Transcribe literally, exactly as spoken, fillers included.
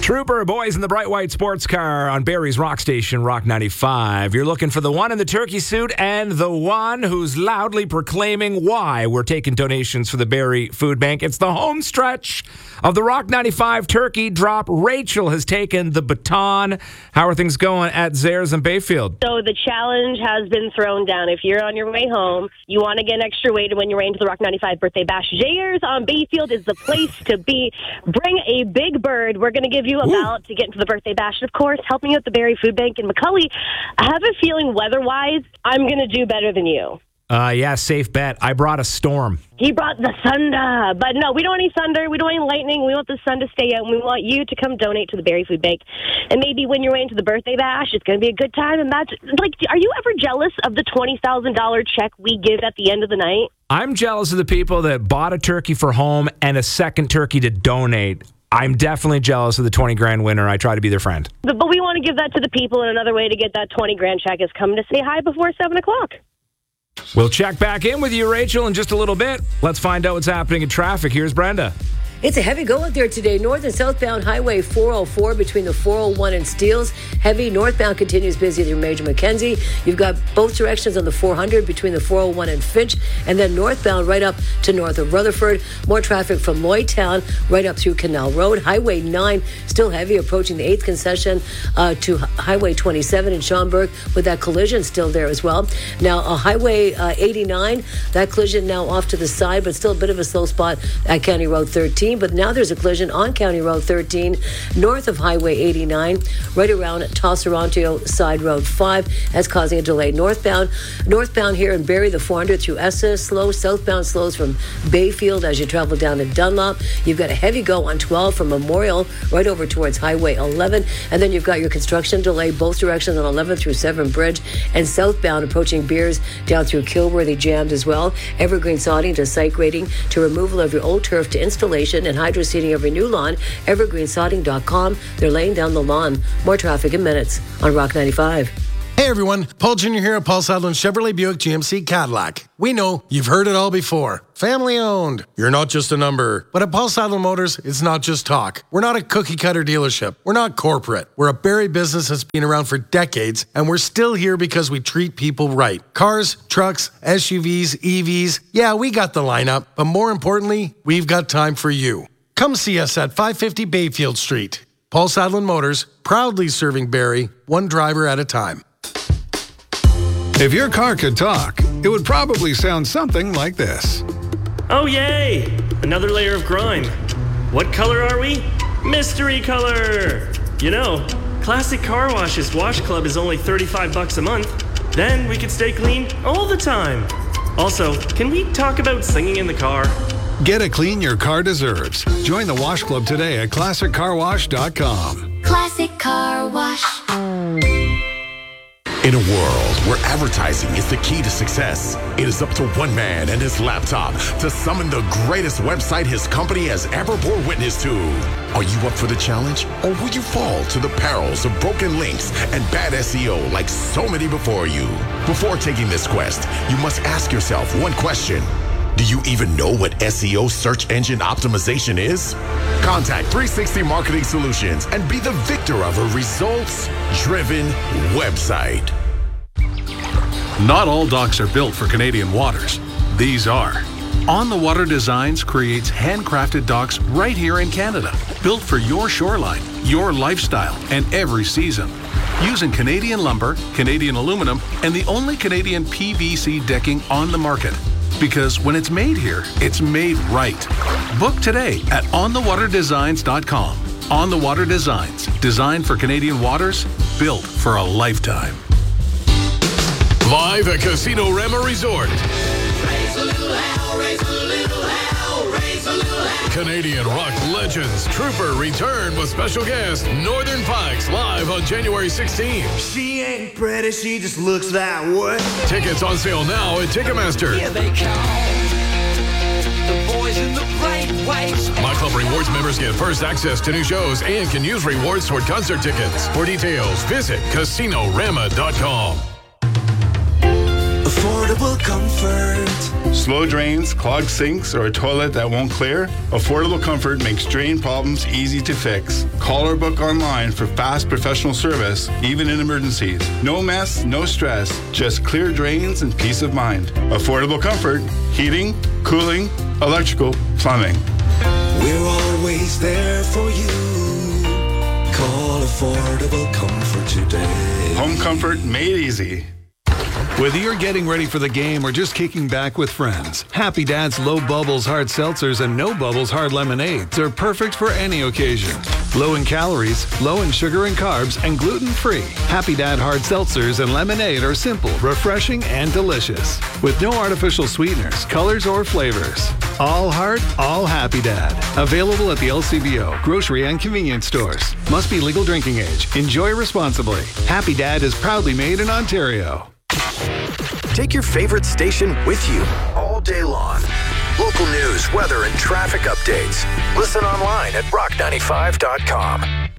Trooper, boys in the bright white sports car on Barrie's Rock Station, Rock ninety-five. You're looking for the one in the turkey suit and the one who's loudly proclaiming why we're taking donations for the Barrie Food Bank. It's the home stretch of the Rock ninety-five turkey drop. Rachel has taken the baton. How are things going at Zares and Bayfield? So the challenge has been thrown down. If you're on your way home, you want to get extra weight when you're into the Rock ninety-five birthday bash. Zares on Bayfield is the place to be. Bring a big bird. We're going to give you a ballot to get into the birthday bash. And of course, helping out the Barrie Food Bank in McCully. I have a feeling weather-wise, I'm going to do better than you. Uh, yeah, safe bet. I brought a storm. He brought the thunder. But no, we don't want any thunder. We don't want any lightning. We want the sun to stay out. And we want you to come donate to the Barrie Food Bank. And maybe when you're way into the birthday bash, it's going to be a good time. And that's, like, are you ever jealous of the twenty thousand dollars check we give at the end of the night? I'm jealous of the people that bought a turkey for home and a second turkey to donate. I'm definitely jealous of the twenty grand winner. I try to be their friend. But, but we want to give that to the people. And another way to get that twenty grand check is come to say hi before seven o'clock. We'll check back in with you, Rachel, in just a little bit. Let's find out what's happening in traffic. Here's Brenda. It's a heavy go out there today. North and southbound Highway four oh four between the four oh one and Steeles. Heavy northbound continues busy through Major Mackenzie. You've got both directions on the four hundred between the four oh one and Finch. And then northbound right up to north of Rutherford. More traffic from Lloydtown right up through Canal Road. Highway nine still heavy approaching the eighth concession uh, to Highway twenty-seven in Schaumburg with that collision still there as well. Now, uh, Highway uh, eighty-nine, that collision now off to the side, but still a bit of a slow spot at County Road thirteen. But now there's a collision on County Road thirteen, north of Highway eighty-nine, right around Tosserantio Side Road five. That's causing a delay. Northbound, northbound here in Barrie, the four hundred through Esses, slow. Southbound slows from Bayfield as you travel down to Dunlop. You've got a heavy go on twelve from Memorial right over towards Highway eleven. And then you've got your construction delay both directions on eleven through Severn Bridge. And southbound approaching Beers down through Kilworthy jammed as well. Evergreen sodding to site grading to removal of your old turf to installation and hydro seeding of your new lawn. evergreen sodding dot com. They're laying down the lawn. More traffic in minutes on Rock ninety-five. Hey everyone, Paul Junior here at Paul Sadlin Chevrolet Buick G M C Cadillac. We know you've heard it all before. Family owned. You're not just a number. But at Paul Sadlin Motors, it's not just talk. We're not a cookie cutter dealership. We're not corporate. We're a Barrie business that's been around for decades, and we're still here because we treat people right. Cars, trucks, S U Vs, E Vs. Yeah, we got the lineup, but more importantly, we've got time for you. Come see us at five fifty Bayfield Street. Paul Sadlin Motors, proudly serving Barrie, one driver at a time. If your car could talk, it would probably sound something like this. Oh, yay! Another layer of grime. What color are we? Mystery color! You know, Classic Car Wash's Wash Club is only thirty-five bucks a month. Then we could stay clean all the time. Also, can we talk about singing in the car? Get a clean your car deserves. Join the Wash Club today at classic car wash dot com. Classic Car Wash. In a world where advertising is the key to success, it is up to one man and his laptop to summon the greatest website his company has ever bore witness to. Are you up for the challenge, or will you fall to the perils of broken links and bad S E O like so many before you? Before taking this quest, you must ask yourself one question. Do you even know what S E O search engine optimization is? Contact three sixty Marketing Solutions and be the victor of a results-driven website. Not all docks are built for Canadian waters. These are. On the Water Designs creates handcrafted docks right here in Canada, built for your shoreline, your lifestyle, and every season. Using Canadian lumber, Canadian aluminum, and the only Canadian P V C decking on the market. Because when it's made here, it's made right. Book today at on the water designs dot com. On the Water Designs, designed for Canadian waters, built for a lifetime. Live at Casino Rama Resort. Raise a little hell, raise a little hell, raise a little hell. Canadian rock legends Trooper return with special guest Northern Pikes live on January sixteenth. She ain't pretty, she just looks that way. Tickets on sale now at Ticketmaster. Here they come, the boys in the bright whites. My Club Rewards members get first access to new shows and can use rewards toward concert tickets. For details, visit casino rama dot com. affordable comfort. Slow drains, clogged sinks, or a toilet that won't clear? Affordable Comfort makes drain problems easy to fix. Call or book online for fast professional service, even in emergencies. No mess, no stress, just clear drains and peace of mind. Affordable Comfort, heating, cooling, electrical, plumbing. We're always there for you. Call Affordable Comfort today. Home comfort made easy. Whether you're getting ready for the game or just kicking back with friends, Happy Dad's Low Bubbles Hard Seltzers and No Bubbles Hard Lemonades are perfect for any occasion. Low in calories, low in sugar and carbs, and gluten-free. Happy Dad Hard Seltzers and Lemonade are simple, refreshing, and delicious. With no artificial sweeteners, colors, or flavors. All heart, all Happy Dad. Available at the L C B O, grocery, and convenience stores. Must be legal drinking age. Enjoy responsibly. Happy Dad is proudly made in Ontario. Take your favorite station with you all day long. Local news, weather, and traffic updates. Listen online at rock ninety-five dot com.